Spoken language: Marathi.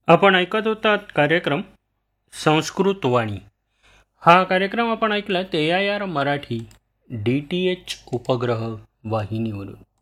आपण ऐकत होतात कार्यक्रम संस्कृत वाणी. हा कार्यक्रम आपण ऐकला AIR मराठी DTH उपग्रह वाहिनीवरून.